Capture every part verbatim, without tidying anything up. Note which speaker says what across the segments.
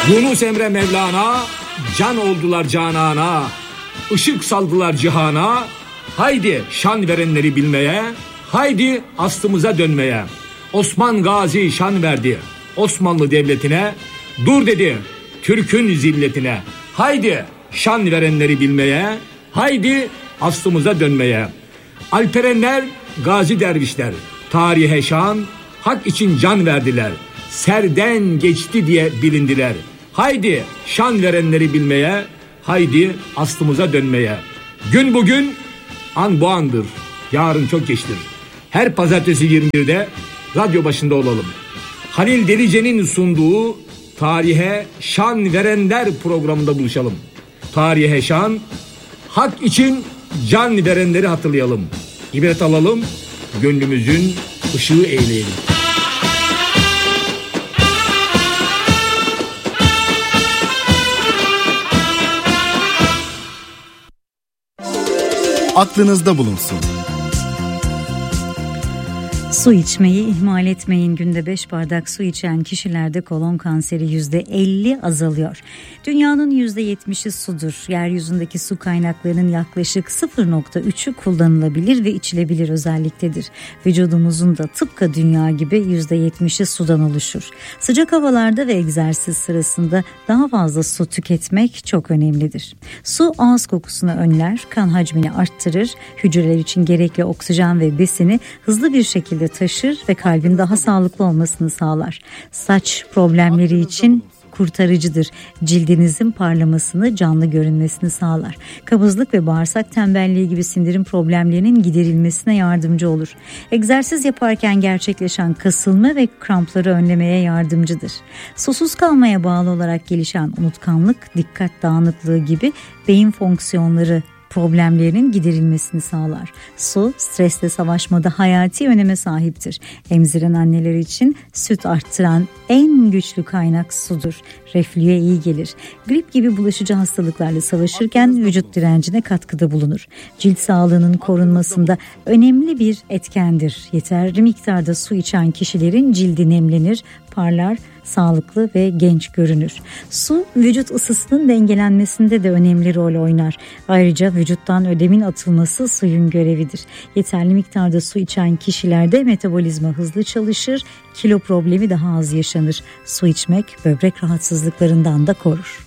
Speaker 1: Yunus Emre Mevlana, can oldular canana, ışık saldılar cihana. Haydi şan verenleri bilmeye, haydi aslımıza dönmeye. Osman Gazi şan verdi Osmanlı Devleti'ne, dur dedi Türk'ün zilletine. Haydi şan verenleri bilmeye, haydi aslımıza dönmeye. Alperenler, gazi dervişler, tarihe şan, hak için can verdiler. Serden geçti diye bilindiler. Haydi şan verenleri bilmeye, haydi aslımıza dönmeye. Gün bugün, an bu andır, yarın çok geçtir. Her pazartesi yirmi birde radyo başında olalım. Halil Delice'nin sunduğu Tarihe Şan Verenler programında buluşalım. Tarihe şan, hak için can verenleri hatırlayalım. İbret alalım, gönlümüzün ışığı eyleyelim.
Speaker 2: Aklınızda bulunsun.
Speaker 3: Su içmeyi ihmal etmeyin. Günde beş bardak su içen kişilerde kolon kanseri yüzde elli azalıyor. Dünyanın yüzde yetmişi sudur. Yeryüzündeki su kaynaklarının yaklaşık sıfır nokta üçü kullanılabilir ve içilebilir özelliktedir. Vücudumuzun da tıpkı dünya gibi yüzde yetmişi sudan oluşur. Sıcak havalarda ve egzersiz sırasında daha fazla su tüketmek çok önemlidir. Su ağız kokusunu önler, kan hacmini arttırır, hücreler için gerekli oksijen ve besini hızlı bir şekilde taşır ve kalbin daha sağlıklı olmasını sağlar. Saç problemleri için kurtarıcıdır. Cildinizin parlamasını, canlı görünmesini sağlar. Kabızlık ve bağırsak tembelliği gibi sindirim problemlerinin giderilmesine yardımcı olur. Egzersiz yaparken gerçekleşen kasılma ve krampları önlemeye yardımcıdır. Susuz kalmaya bağlı olarak gelişen unutkanlık, dikkat dağınıklığı gibi beyin fonksiyonları problemlerinin giderilmesini sağlar. Su, stresle savaşmada hayati öneme sahiptir. Emziren anneler için süt arttıran en güçlü kaynak sudur. Reflüye iyi gelir. Grip gibi bulaşıcı hastalıklarla savaşırken vücut direncine katkıda bulunur. Cilt sağlığının korunmasında önemli bir etkendir. Yeterli miktarda su içen kişilerin cildi nemlenir, parlar, sağlıklı ve genç görünür. Su, vücut ısısının dengelenmesinde de önemli rol oynar. Ayrıca vücuttan ödemin atılması suyun görevidir. Yeterli miktarda su içen kişilerde metabolizma hızlı çalışır, kilo problemi daha az yaşanır. Su içmek böbrek rahatsızlıklarından da korur.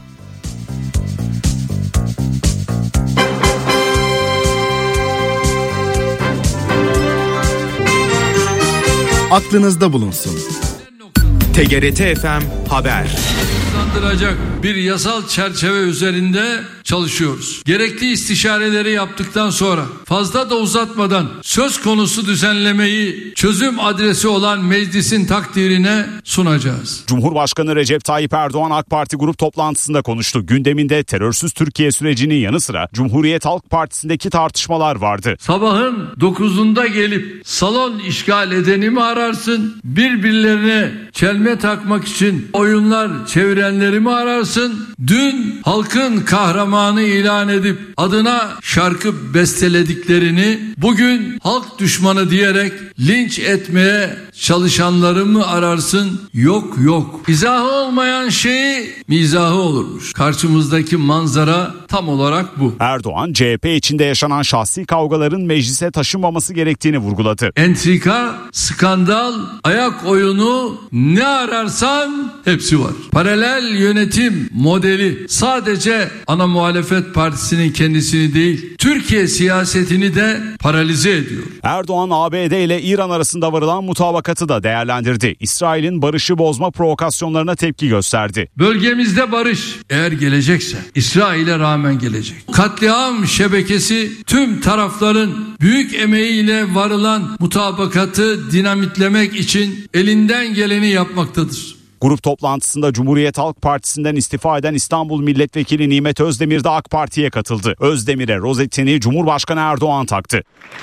Speaker 2: Aklınızda bulunsun.
Speaker 4: T G R T F M Haber.
Speaker 5: Hızlandıracak bir yasal çerçeve üzerinde çalışıyoruz. Gerekli istişareleri yaptıktan sonra fazla da uzatmadan söz konusu düzenlemeyi çözüm adresi olan meclisin takdirine sunacağız.
Speaker 6: Cumhurbaşkanı Recep Tayyip Erdoğan AK Parti grup toplantısında konuştu. Gündeminde terörsüz Türkiye sürecinin yanı sıra Cumhuriyet Halk Partisi'ndeki tartışmalar vardı.
Speaker 5: Sabahın dokuzunda gelip salon işgal edeni mi ararsın? Birbirlerine çelme takmak için oyunlar çevirenleri mi ararsın? Dün halkın kahramanı ilan edip adına şarkı bestelediklerini bugün halk düşmanı diyerek linç etmeye çalışanları mı ararsın? Yok yok. İzahı olmayan şeyi mizahı olurmuş. Karşımızdaki manzara tam olarak bu.
Speaker 6: Erdoğan C H P içinde yaşanan şahsi kavgaların meclise taşınmaması gerektiğini vurguladı.
Speaker 5: Entrika, skandal, ayak oyunu ne ararsan hepsi var. Paralel yönetim modeli sadece ana muhalefet partisinin kendisini değil, Türkiye siyasetini de paralize ediyor.
Speaker 6: Erdoğan A B D ile İran arasında varılan mutabakatı da değerlendirdi. İsrail'in barışı bozma provokasyonlarına tepki gösterdi.
Speaker 5: Bölgemizde barış eğer gelecekse İsrail'e rağmen gelecek. Katliam şebekesi tüm tarafların büyük emeğiyle varılan mutabakatı dinamitlemek için elinden geleni yapmaktadır.
Speaker 6: Grup toplantısında Cumhuriyet Halk Partisi'nden istifa eden İstanbul Milletvekili Nimet Özdemir de AK Parti'ye katıldı. Özdemir'e rozetini Cumhurbaşkanı Erdoğan taktı.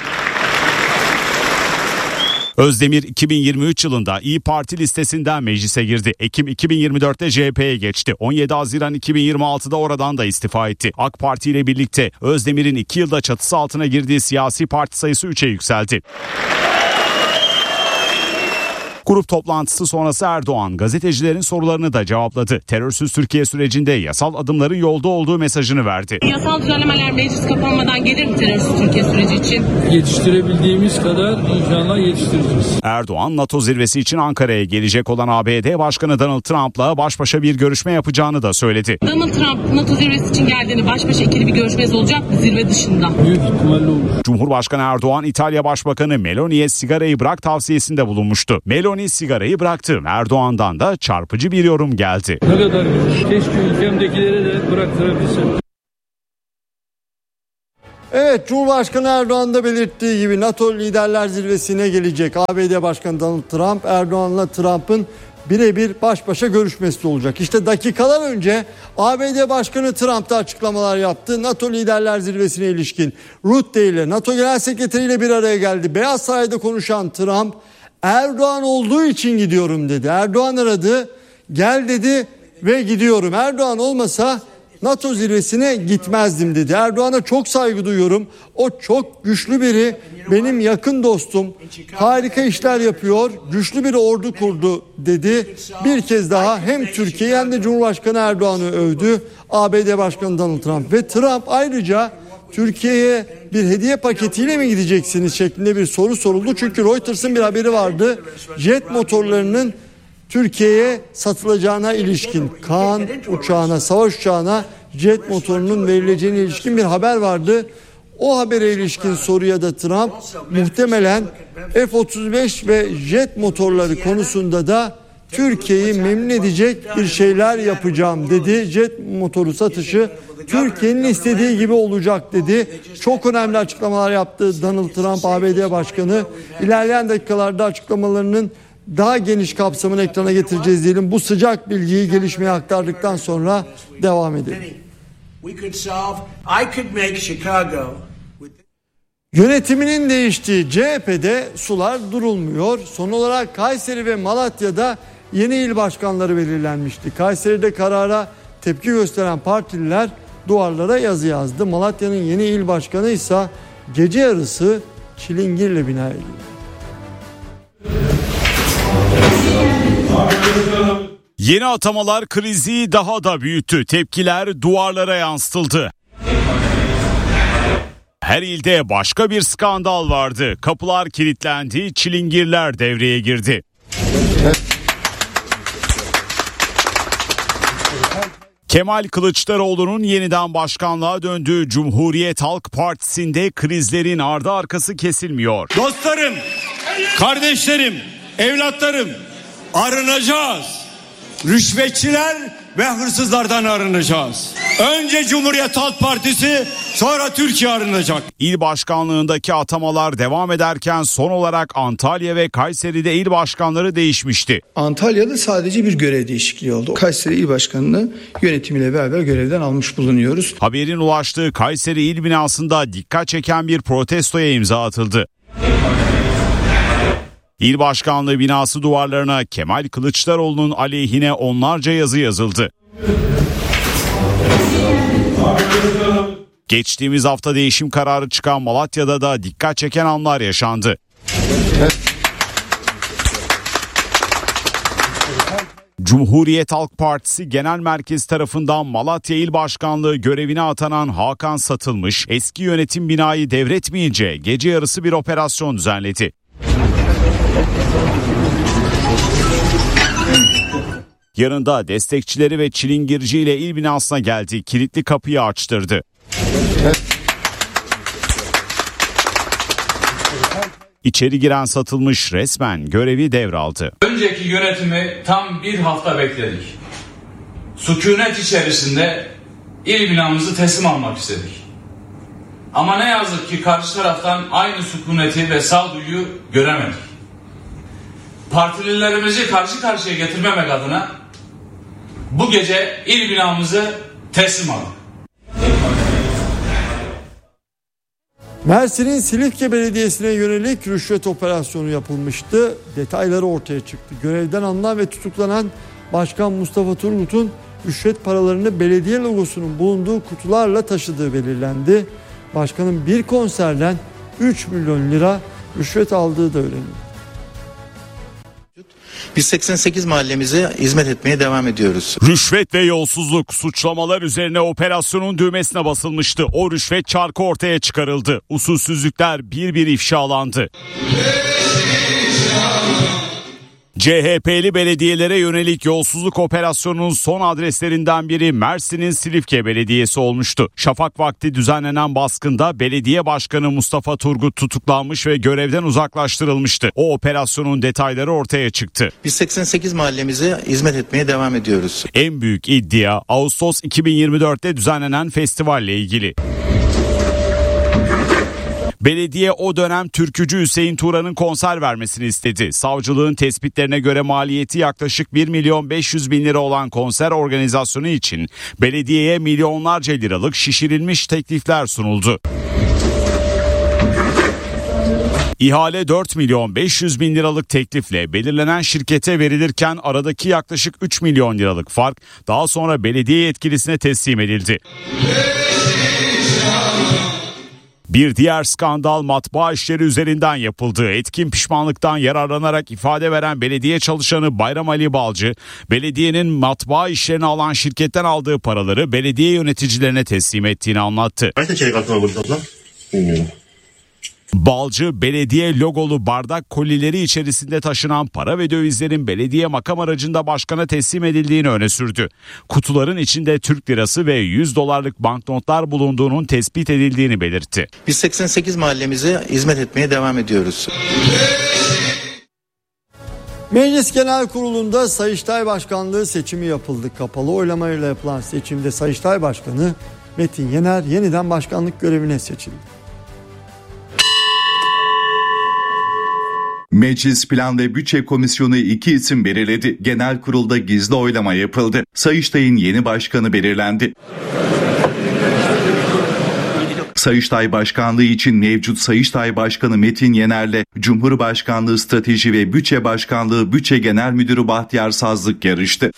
Speaker 6: Özdemir iki bin yirmi üç yılında İYİ Parti listesinden meclise girdi. Ekim iki bin yirmi dörtte C H P'ye geçti. on yedi Haziran iki bin yirmi altıda oradan da istifa etti. AK Parti ile birlikte Özdemir'in iki yılda çatısı altına girdiği siyasi parti sayısı üçe yükseldi. Grup toplantısı sonrası Erdoğan gazetecilerin sorularını da cevapladı. Terörsüz Türkiye sürecinde yasal adımların yolda olduğu mesajını verdi.
Speaker 7: Yasal düzenlemeler meclis kapanmadan gelir mi terörsüz Türkiye süreci için?
Speaker 5: Yetiştirebildiğimiz kadar inşallah yetiştireceğiz.
Speaker 6: Erdoğan, NATO zirvesi için Ankara'ya gelecek olan A B D Başkanı Donald Trump'la baş başa bir görüşme yapacağını da söyledi.
Speaker 7: Donald Trump NATO zirvesi için geldiğini baş başa ikili bir görüşmeniz olacak mı zirve dışında?
Speaker 5: Büyük ihtimalle olur.
Speaker 6: Cumhurbaşkanı Erdoğan, İtalya Başbakanı Meloni'ye sigarayı bırak tavsiyesinde bulunmuştu. Meloni sigarayı bıraktı. Erdoğan'dan da çarpıcı bir yorum geldi.
Speaker 5: Ne kadar güzel. Keşke ülkemdekilere de bıraktırabilsem.
Speaker 8: Evet, Cumhurbaşkanı Erdoğan da belirttiği gibi NATO Liderler Zirvesi'ne gelecek A B D Başkanı Donald Trump, Erdoğan'la Trump'ın birebir baş başa görüşmesi olacak. İşte dakikalar önce A B D Başkanı Trump da açıklamalar yaptı. NATO Liderler Zirvesi'ne ilişkin Rutte ile NATO Genel Sekreteri ile bir araya geldi. Beyaz Saray'da konuşan Trump, Erdoğan olduğu için gidiyorum dedi. Erdoğan aradı, gel dedi ve gidiyorum. Erdoğan olmasa NATO zirvesine gitmezdim dedi. Erdoğan'a çok saygı duyuyorum. O çok güçlü biri, benim yakın dostum. Harika işler yapıyor, güçlü bir ordu kurdu dedi. Bir kez daha hem Türkiye'yi hem de Cumhurbaşkanı Erdoğan'ı övdü A B D Başkanı Donald Trump. Ve Trump ayrıca Türkiye'ye bir hediye paketiyle mi gideceksiniz şeklinde bir soru soruldu. Çünkü Reuters'ın bir haberi vardı. Jet motorlarının Türkiye'ye satılacağına ilişkin, Kaan uçağına, savaş uçağına jet motorunun verileceğine ilişkin bir haber vardı. O habere ilişkin soruya da Trump muhtemelen F otuz beş ve jet motorları konusunda da Türkiye'yi memnun edecek bir şeyler yapacağım dedi. Jet motoru satışı Türkiye'nin istediği gibi olacak dedi. Çok önemli açıklamalar yaptı Donald Trump A B D Başkanı. İlerleyen dakikalarda açıklamalarının daha geniş kapsamını ekrana getireceğiz diyelim. Bu sıcak bilgiyi gelişmeye aktardıktan sonra devam edelim. Yönetiminin değiştiği C H P'de sular durulmuyor. Son olarak Kayseri ve Malatya'da yeni il başkanları belirlenmişti. Kayseri'de karara tepki gösteren partililer duvarlara yazı yazdı. Malatya'nın yeni il başkanı ise gece yarısı çilingirle binaya girdi.
Speaker 6: Yeni atamalar krizi daha da büyüttü. Tepkiler duvarlara yansıtıldı. Her ilde başka bir skandal vardı. Kapılar kilitlendi, çilingirler devreye girdi. Kemal Kılıçdaroğlu'nun yeniden başkanlığa döndüğü Cumhuriyet Halk Partisi'nde krizlerin ardı arkası kesilmiyor.
Speaker 9: Dostlarım, kardeşlerim, evlatlarım, arınacağız. Rüşvetçiler ve hırsızlardan arınacağız. Önce Cumhuriyet Halk Partisi, sonra Türkiye arınacak.
Speaker 6: İl başkanlığındaki atamalar devam ederken son olarak Antalya ve Kayseri'de il başkanları değişmişti.
Speaker 10: Antalya'da sadece bir görev değişikliği oldu. Kayseri İl Başkanı'nı yönetimiyle beraber görevden almış bulunuyoruz.
Speaker 6: Haberin ulaştığı Kayseri İl binasında dikkat çeken bir protestoya imza atıldı. İl Başkanlığı binası duvarlarına Kemal Kılıçdaroğlu'nun aleyhine onlarca yazı yazıldı. Geçtiğimiz hafta değişim kararı çıkan Malatya'da da dikkat çeken anlar yaşandı. Cumhuriyet Halk Partisi Genel Merkezi tarafından Malatya İl Başkanlığı görevine atanan Hakan Satılmış, eski yönetim binayı devretmeyince gece yarısı bir operasyon düzenledi. Yanında destekçileri ve çilingirciyle il binasına geldi, kilitli kapıyı açtırdı. İçeri giren Satılmış resmen görevi devraldı.
Speaker 11: Önceki yönetimi tam bir hafta bekledik. Sükunet içerisinde il binamızı teslim almak istedik. Ama ne yazık ki karşı taraftan aynı sükuneti ve sağduyuyu göremedik. Partililerimizi karşı karşıya getirmemek adına bu gece il binamızı teslim aldık.
Speaker 8: Mersin'in Silifke Belediyesi'ne yönelik rüşvet operasyonu yapılmıştı. Detayları ortaya çıktı. Görevden alınan ve tutuklanan Başkan Mustafa Turgut'un rüşvet paralarını belediye logosunun bulunduğu kutularla taşıdığı belirlendi. Başkanın bir konserden üç milyon lira rüşvet aldığı da öğrenildi.
Speaker 12: Biz seksen sekiz mahallemize hizmet etmeye devam ediyoruz.
Speaker 6: Rüşvet ve yolsuzluk suçlamalar üzerine operasyonun düğmesine basılmıştı. O rüşvet çarkı ortaya çıkarıldı. Usulsüzlükler bir bir ifşalandı. C H P'li belediyelere yönelik yolsuzluk operasyonunun son adreslerinden biri Mersin'in Silifke Belediyesi olmuştu. Şafak vakti düzenlenen baskında belediye başkanı Mustafa Turgut tutuklanmış ve görevden uzaklaştırılmıştı. O operasyonun detayları ortaya çıktı.
Speaker 12: Biz seksen sekiz mahallemize hizmet etmeye devam ediyoruz.
Speaker 6: En büyük iddia Ağustos iki bin yirmi dörtte düzenlenen festivalle ilgili. Belediye o dönem türkücü Hüseyin Turan'ın konser vermesini istedi. Savcılığın tespitlerine göre maliyeti yaklaşık bir milyon beş yüz bin lira olan konser organizasyonu için belediyeye milyonlarca liralık şişirilmiş teklifler sunuldu. İhale dört milyon beş yüz bin liralık teklifle belirlenen şirkete verilirken aradaki yaklaşık üç milyon liralık fark daha sonra belediye yetkilisine teslim edildi. Bir diğer skandal matbaa işleri üzerinden yapıldı. Etkin pişmanlıktan yararlanarak ifade veren belediye çalışanı Bayram Ali Balcı, belediyenin matbaa işlerini alan şirketten aldığı paraları belediye yöneticilerine teslim ettiğini anlattı.
Speaker 13: Kaç çeyrek altın alırız abla? Bilmiyorum.
Speaker 6: Balcı, belediye logolu bardak kolileri içerisinde taşınan para ve dövizlerin belediye makam aracında başkana teslim edildiğini öne sürdü. Kutuların içinde Türk lirası ve yüz dolarlık banknotlar bulunduğunun tespit edildiğini belirtti.
Speaker 12: Biz seksen sekiz mahallemize hizmet etmeye devam ediyoruz.
Speaker 8: Meclis Genel Kurulu'nda Sayıştay Başkanlığı seçimi yapıldı. Kapalı oylamayla yapılan seçimde Sayıştay Başkanı Metin Yener yeniden başkanlık görevine seçildi.
Speaker 14: Meclis Plan ve Bütçe Komisyonu iki isim belirledi. Genel kurulda gizli oylama yapıldı. Sayıştay'ın yeni başkanı belirlendi. Sayıştay Başkanlığı için mevcut Sayıştay Başkanı Metin Yener'le Cumhurbaşkanlığı Strateji ve Bütçe Başkanlığı Bütçe Genel Müdürü Bahtiyar Sazlık yarıştı.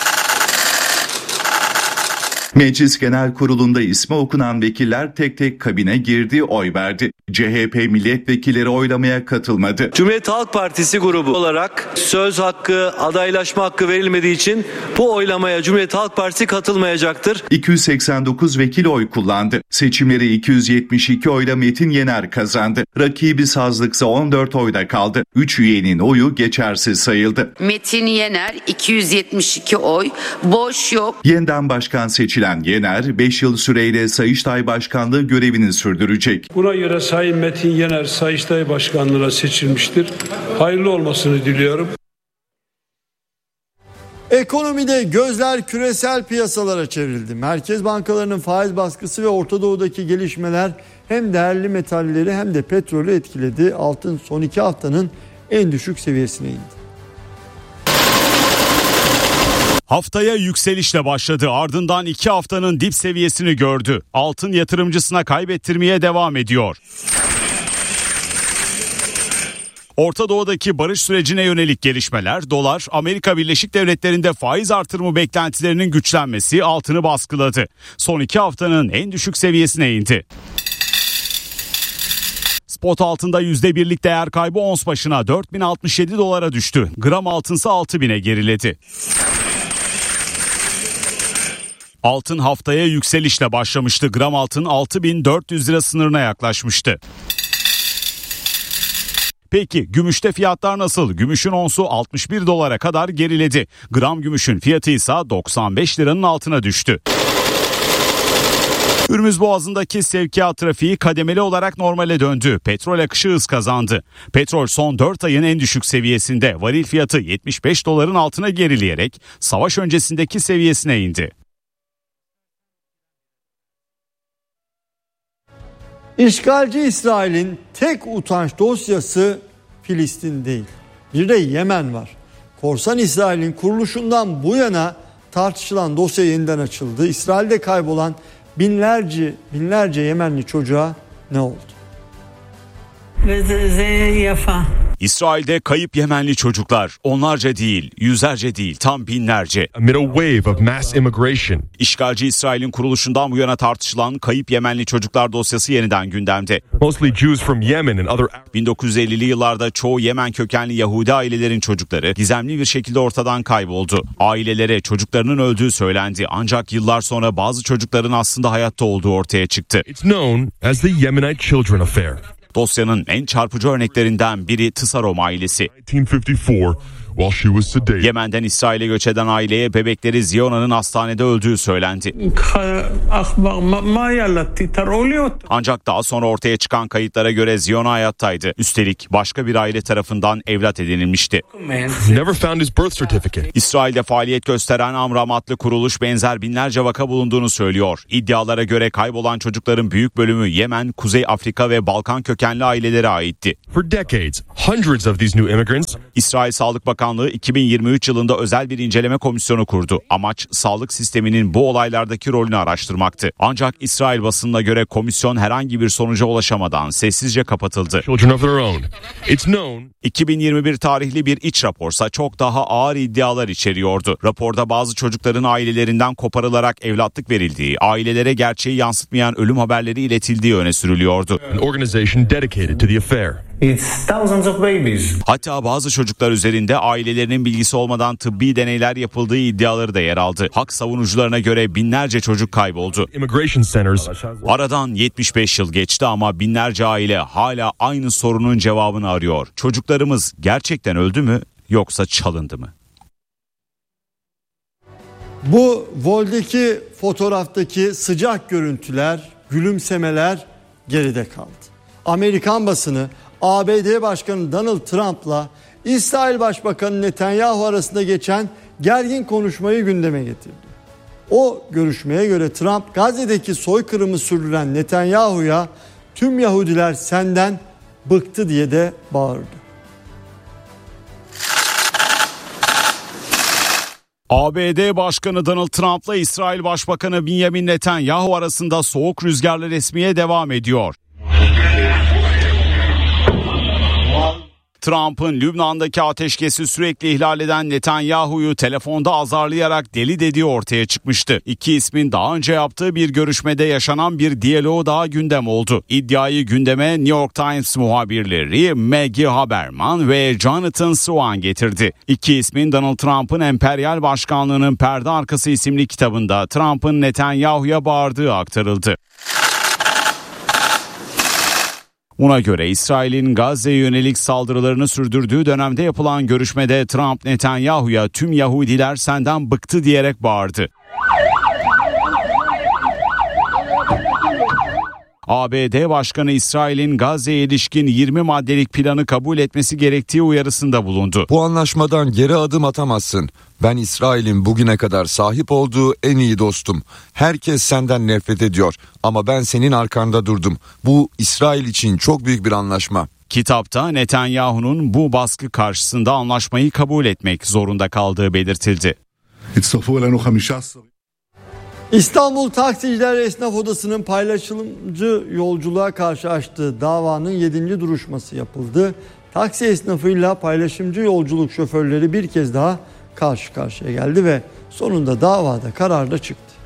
Speaker 14: Meclis Genel Kurulu'nda ismi okunan vekiller tek tek kabine girdi, oy verdi. C H P milletvekilleri oylamaya katılmadı.
Speaker 15: Cumhuriyet Halk Partisi grubu olarak söz hakkı, adaylaşma hakkı verilmediği için bu oylamaya Cumhuriyet Halk Partisi katılmayacaktır.
Speaker 14: iki yüz seksen dokuz vekil oy kullandı. Seçimleri iki yüz yetmiş iki oyla Metin Yener kazandı. Rakibi Sazlıksa on dört oyda kaldı. üç üyenin oyu geçersiz sayıldı.
Speaker 16: Metin Yener iki yüz yetmiş iki oy, boş yok.
Speaker 14: Yeniden başkan seçilen Yener beş yıl süreyle Sayıştay Başkanlığı görevini sürdürecek.
Speaker 17: Buna göre Sayın Metin Yener Sayıştay Başkanlığı'na seçilmiştir. Hayırlı olmasını diliyorum.
Speaker 8: Ekonomide gözler küresel piyasalara çevrildi. Merkez bankalarının faiz baskısı ve Orta Doğu'daki gelişmeler hem değerli metalleri hem de petrolü etkiledi. Altın son iki haftanın en düşük seviyesine indi.
Speaker 6: Haftaya yükselişle başladı, ardından iki haftanın dip seviyesini gördü. Altın yatırımcısına kaybettirmeye devam ediyor. Orta Doğu'daki barış sürecine yönelik gelişmeler, dolar, Amerika Birleşik Devletleri'nde faiz artırımı beklentilerinin güçlenmesi altını baskıladı. Son iki haftanın en düşük seviyesine indi. Spot altında yüzde birlik değer kaybı ons başına dört bin altmış yedi dolara düştü. Gram altınsa altı bine geriledi. Altın haftaya yükselişle başlamıştı. Gram altın altı bin dört yüz lira sınırına yaklaşmıştı. Peki gümüşte fiyatlar nasıl? Gümüşün onsu altmış bir dolara kadar geriledi. Gram gümüşün fiyatı ise doksan beş liranın altına düştü. Hürmüz Boğazı'ndaki sevkiyat trafiği kademeli olarak normale döndü. Petrol akışı hız kazandı. Petrol son dört ayın en düşük seviyesinde. Varil fiyatı yetmiş beş doların altına gerileyerek savaş öncesindeki seviyesine indi.
Speaker 8: İşgalci İsrail'in tek utanç dosyası Filistin değil. Bir de Yemen var. Korsan İsrail'in kuruluşundan bu yana tartışılan dosya yeniden açıldı. İsrail'de kaybolan binlerce binlerce Yemenli çocuğa ne oldu?
Speaker 6: İsrail'de kayıp Yemenli çocuklar, onlarca değil, yüzlerce değil, tam binlerce.
Speaker 18: Amid a wave of mass immigration.
Speaker 6: İşgalci İsrail'in kuruluşundan bu yana tartışılan kayıp Yemenli çocuklar dosyası yeniden gündemde.
Speaker 18: Mostly Jews from Yemen and other
Speaker 6: bin dokuz yüz ellili yıllarda çoğu Yemen kökenli Yahudi ailelerin çocukları gizemli bir şekilde ortadan kayboldu. Ailelere çocuklarının öldüğü söylendi, ancak yıllar sonra bazı çocukların aslında hayatta olduğu ortaya çıktı.
Speaker 18: It's known as the Yemenite Children Affair.
Speaker 6: Dosyanın en çarpıcı örneklerinden biri Tsarom ailesi.
Speaker 18: nineteen fifty-four, while she was sedated.
Speaker 6: Yemen'den İsrail'e göç eden aileye bebekleri Ziona'nın hastanede öldüğü söylendi. Ancak daha sonra ortaya çıkan kayıtlara göre Ziona hayattaydı. Üstelik başka bir aile tarafından evlat edinilmişti.
Speaker 18: Never found his birth certificate.
Speaker 6: İsrail'de faaliyet gösteren Amram adlı kuruluş benzer binlerce vaka bulunduğunu söylüyor. İddialara göre kaybolan çocukların büyük bölümü Yemen, Kuzey Afrika ve Balkan kökenli ailelere aitti.
Speaker 18: For decades, hundreds of these new immigrants.
Speaker 6: İsrail Sağlık Bakanlığı iki bin yirmi üç yılında özel bir inceleme komisyonu kurdu. Amaç sağlık sisteminin bu olaylardaki rolünü araştırmaktı. Ancak İsrail basınına göre komisyon herhangi bir sonuca ulaşamadan sessizce kapatıldı.
Speaker 18: Children of their own. It's known.
Speaker 6: iki bin yirmi bir tarihli bir iç raporsa çok daha ağır iddialar içeriyordu. Raporda bazı çocukların ailelerinden koparılarak evlatlık verildiği, ailelere gerçeği yansıtmayan ölüm haberleri iletildiği öne sürülüyordu.
Speaker 18: An organization dedicated to the affair.
Speaker 19: It's thousands of babies.
Speaker 6: Hatta bazı çocuklar üzerinde ailelerinin bilgisi olmadan tıbbi deneyler yapıldığı iddiaları da yer aldı. Hak savunucularına göre binlerce çocuk kayboldu.
Speaker 18: Immigration centers.
Speaker 6: Aradan yetmiş beş yıl geçti ama binlerce aile hala aynı sorunun cevabını arıyor. Çocuklarımız gerçekten öldü mü yoksa çalındı mı?
Speaker 8: Bu Vol'deki fotoğraftaki sıcak görüntüler, gülümsemeler geride kaldı. Amerikan basını A B D Başkanı Donald Trump'la İsrail Başbakanı Netanyahu arasında geçen gergin konuşmayı gündeme getirdi. O görüşmeye göre Trump Gazze'deki soykırımı sürdüren Netanyahu'ya tüm Yahudiler senden bıktı diye de bağırdı.
Speaker 6: A B D Başkanı Donald Trump'la İsrail Başbakanı Benjamin Netanyahu arasında soğuk rüzgarlar esmeye devam ediyor. Trump'ın Lübnan'daki ateşkesi sürekli ihlal eden Netanyahu'yu telefonda azarlayarak deli dediği ortaya çıkmıştı. İki ismin daha önce yaptığı bir görüşmede yaşanan bir diyaloğu daha gündem oldu. İddiayı gündeme New York Times muhabirleri Maggie Haberman ve Jonathan Swan getirdi. İki ismin Donald Trump'ın Emperyal Başkanlığı'nın Perde Arkası isimli kitabında Trump'ın Netanyahu'ya bağırdığı aktarıldı. Buna göre İsrail'in Gazze'ye yönelik saldırılarını sürdürdüğü dönemde yapılan görüşmede Trump Netanyahu'ya tüm Yahudiler senden bıktı diyerek bağırdı. A B D Başkanı İsrail'in Gazze'ye ilişkin yirmi maddelik planı kabul etmesi gerektiği uyarısında bulundu.
Speaker 20: Bu anlaşmadan geri adım atamazsın. Ben İsrail'in bugüne kadar sahip olduğu en iyi dostum. Herkes senden nefret ediyor ama ben senin arkanda durdum. Bu İsrail için çok büyük bir anlaşma.
Speaker 6: Kitapta Netanyahu'nun bu baskı karşısında anlaşmayı kabul etmek zorunda kaldığı belirtildi.
Speaker 8: İstanbul Taksiciler Esnaf Odası'nın paylaşımcı yolculuğa karşı açtığı davanın yedinci duruşması yapıldı. Taksi esnafıyla paylaşımcı yolculuk şoförleri bir kez daha karşı karşıya geldi ve sonunda davada karar da çıktı.